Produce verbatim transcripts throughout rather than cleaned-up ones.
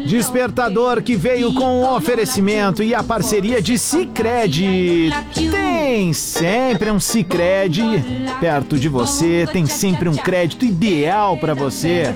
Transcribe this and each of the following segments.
Despertador que veio com o oferecimento e a parceria de Sicredi. Tem sempre um Sicredi perto de você, tem sempre um crédito ideal para você.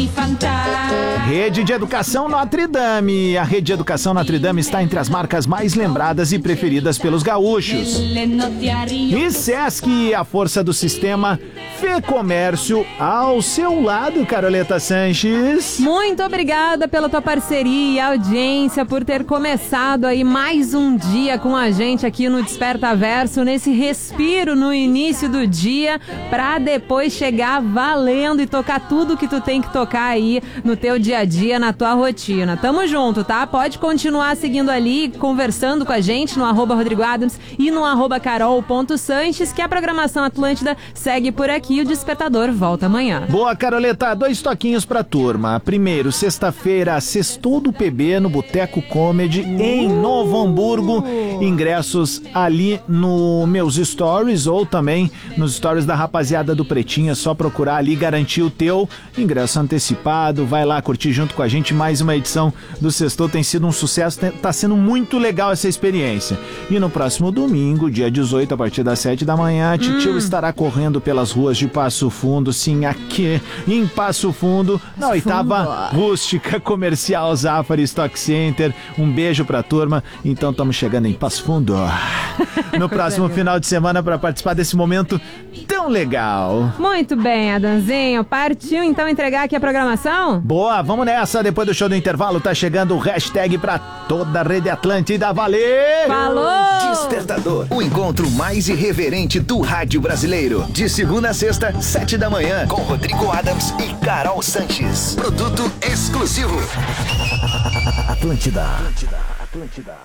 Rede de Educação Notre Dame. A Rede de Educação Notre Dame está entre as marcas mais lembradas e preferidas pelos gaúchos. E Sesc, a força do sistema Fê Comércio ao seu lado, Caroleta Sanches. Muito obrigada pela tua parceria e audiência, por ter começado aí mais um dia com a gente aqui no Desperta Verso, nesse respiro no início do dia, pra depois chegar valendo e tocar tudo que tu tem que tocar aí no teu dia a dia, na tua rotina. Tamo junto, tá? Pode continuar seguindo ali, conversando com a gente no arroba Rodrigo Adams e no arroba carol.sanches, que a programação Atlântida segue por aqui. O Despertador volta amanhã. Boa, Caroleta. Dois toquinhos pra turma. Primeiro, sexta-feira, sextou do P B no Boteco Comedy em Novo Hamburgo. Ingressos ali no meus stories ou também nos stories da rapaziada do Pretinho. É só procurar ali, garantir o teu ingresso antecipado. Vai lá curtir junto com a gente mais uma edição do Sextou. Tem sido um sucesso, tá sendo muito legal essa experiência. E no próximo domingo, dia dezoito, a partir das sete da manhã, Titio hum. estará correndo pelas ruas de Passo Fundo, sim, aqui em Passo Fundo, na oitava rústica comercial Zafari Stock Center. Um beijo pra turma. Então estamos chegando em Passo Fundo no próximo final de semana para participar desse momento tão legal. Muito bem, Adanzinho. Partiu então entregar aqui a programação? Boa, vamos nessa. Depois do show do intervalo tá chegando o hashtag pra toda a Rede Atlântida. Valeu! Falou! Despertador, o encontro mais irreverente do rádio brasileiro. De segunda a sexta, sete da manhã, com Rodrigo Adams e Carol Sanches. Produto exclusivo. Atlântida. Atlântida. Atlântida.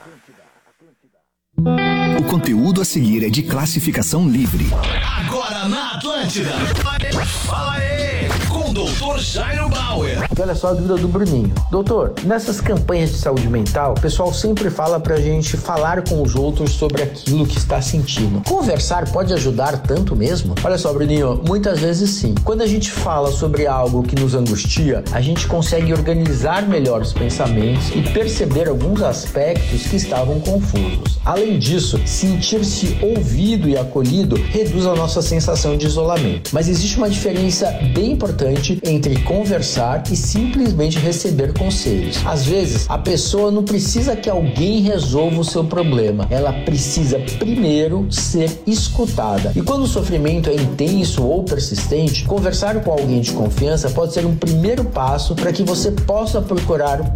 O conteúdo a seguir é de classificação livre. Agora na Atlântida. Fala aí, com o doutor Jairo Bauer. E olha só a dúvida do Bruninho. Doutor, nessas campanhas de saúde mental, o pessoal sempre fala pra gente falar com os outros sobre aquilo que está sentindo. Conversar pode ajudar tanto mesmo? Olha só, Bruninho, muitas vezes sim. Quando a gente fala sobre algo que nos angustia, a gente consegue organizar melhor os pensamentos e perceber alguns aspectos que estavam confusos. Além disso, sentir-se ouvido e acolhido reduz a nossa sensação de isolamento. Mas existe uma diferença bem importante entre conversar e simplesmente receber conselhos. Às vezes, a pessoa não precisa que alguém resolva o seu problema. Ela precisa primeiro ser escutada. E quando o sofrimento é intenso ou persistente, conversar com alguém de confiança pode ser um primeiro passo para que você possa procurar